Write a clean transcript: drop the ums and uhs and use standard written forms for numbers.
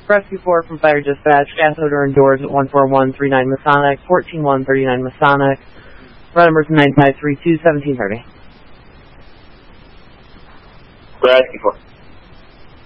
Rescue 4 from Fire Dispatch, gas odor and doors at 14139 Masonic, 14139 Masonic. Run numbers 9532 1730. Rescue 4.